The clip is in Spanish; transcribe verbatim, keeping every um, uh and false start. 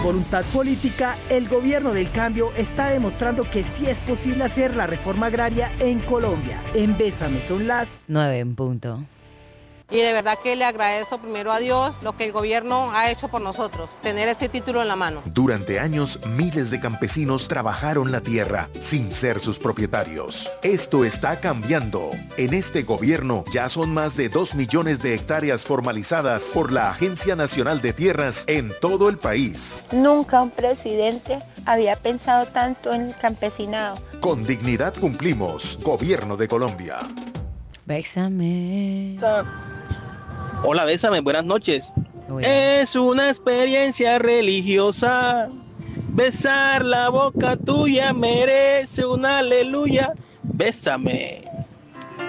voluntad política, el gobierno del cambio está demostrando que sí es posible hacer la reforma agraria en Colombia. En Bésame son las nueve en punto. Y de verdad que le agradezco primero a Dios lo que el gobierno ha hecho por nosotros, tener este título en la mano. Durante años, miles de campesinos trabajaron la tierra sin ser sus propietarios. Esto está cambiando. En este gobierno ya son más de dos millones de hectáreas formalizadas por la Agencia Nacional de Tierras en todo el país. Nunca un presidente había pensado tanto en el campesinado. Con dignidad cumplimos. Gobierno de Colombia. Bésame. Hola, Bésame, buenas noches. Uy. Es una experiencia religiosa. Besar la boca tuya merece un aleluya. Bésame.